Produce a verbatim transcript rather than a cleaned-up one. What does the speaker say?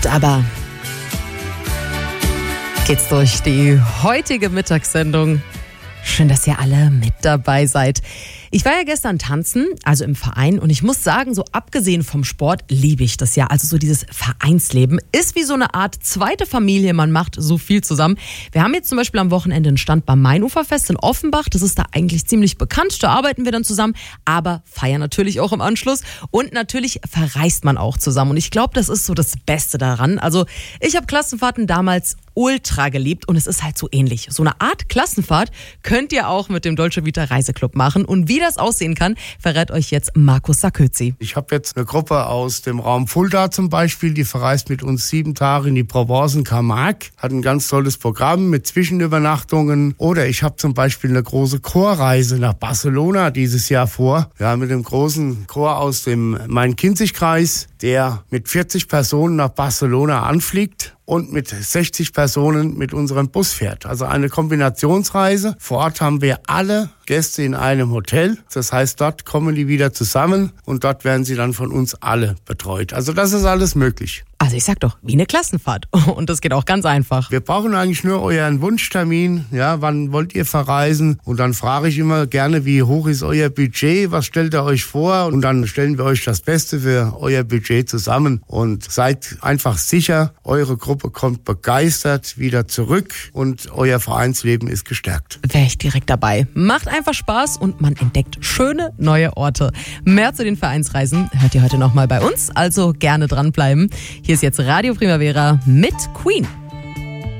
Damit aber geht's durch die heutige Mittagssendung. Schön, dass ihr alle mit dabei seid. Ich war ja gestern tanzen, also im Verein, und ich muss sagen, so abgesehen vom Sport liebe ich das ja. Also so dieses Vereinsleben ist wie so eine Art zweite Familie, man macht so viel zusammen. Wir haben jetzt zum Beispiel am Wochenende einen Stand beim Mainuferfest in Offenbach, das ist da eigentlich ziemlich bekannt, da arbeiten wir dann zusammen, aber feiern natürlich auch im Anschluss und natürlich verreist man auch zusammen und ich glaube, das ist so das Beste daran. Also ich habe Klassenfahrten damals ultra geliebt und es ist halt so ähnlich. So eine Art Klassenfahrt könnt ihr auch mit dem Dolce Vita Reiseclub machen und wie das aussehen kann, verrät euch jetzt Markus Sarkozy. Ich habe jetzt eine Gruppe aus dem Raum Fulda zum Beispiel, die verreist mit uns sieben Tage in die Provence in Camargue, hat ein ganz tolles Programm mit Zwischenübernachtungen. Oder ich habe zum Beispiel eine große Chorreise nach Barcelona dieses Jahr vor. Ja, mit dem großen Chor aus dem Main-Kinzig-Kreis, der mit vierzig Personen nach Barcelona anfliegt und mit sechzig Personen mit unserem Bus fährt. Also eine Kombinationsreise. Vor Ort haben wir alle Gäste in einem Hotel. Das heißt, dort kommen die wieder zusammen und dort werden sie dann von uns alle betreut. Also das ist alles möglich. Also ich sag doch, wie eine Klassenfahrt. Und das geht auch ganz einfach. Wir brauchen eigentlich nur euren Wunschtermin. Ja, wann wollt ihr verreisen? Und dann frage ich immer gerne, wie hoch ist euer Budget? Was stellt ihr euch vor? Und dann stellen wir euch das Beste für euer Budget zusammen. Und seid einfach sicher, eure Gruppe kommt begeistert wieder zurück und euer Vereinsleben ist gestärkt. Wäre ich direkt dabei. Macht einfach Spaß und man entdeckt schöne neue Orte. Mehr zu den Vereinsreisen hört ihr heute nochmal bei uns. Also gerne dranbleiben. Hier ist jetzt Radio Primavera mit Queen.